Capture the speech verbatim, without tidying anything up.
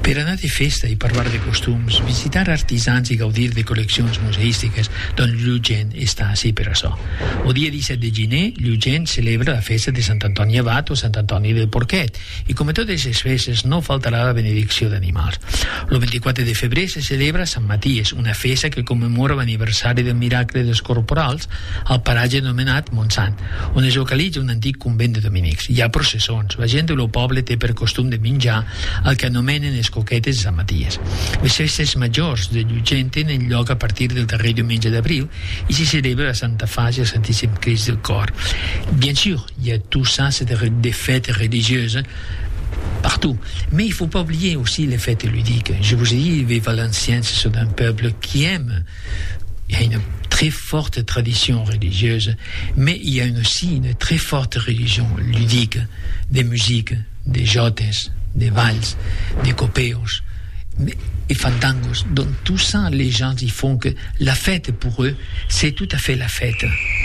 Per anar de festa i parlar de costums, visitar artisans i gaudir de col·leccions museístiques, doncs Llutxent està així per això. El dia disset de gener, Llutxent celebra la festa de Sant Antoni Abat o Sant Antoni del Porquet, i com a totes les festes no faltarà la benedicció d'animals. El vint-i-quatre de febrer se celebra Sant Maties, una festa que commemora l'aniversari del miracle dels corporals al paratge anomenat Montsant, on es localitza un antic convent de dominics. Hi ha processons, la gent del poble té per costum de menjar el que anomenen les coquetes de Sant Maties. Les festes majors de Llutxent tenen lloc a partir del darrer diumenge d'abril i s'hi celebra la Santa Fàcia al Santíssim Crist del Cor. Bien sûr, il y a tout ça, c'est des fêtes religieuses partout. Mais il ne faut pas oublier aussi les fêtes ludiques. Je vous ai dit, les Valenciens, ce sont un peuple qui aime. Il y a une très forte tradition religieuse, mais il y a une, aussi une très forte religion ludique, des musiques, des jotes, des valses, des copeos, et fandangos. Donc tout ça, les gens y font que la fête pour eux, c'est tout à fait la fête.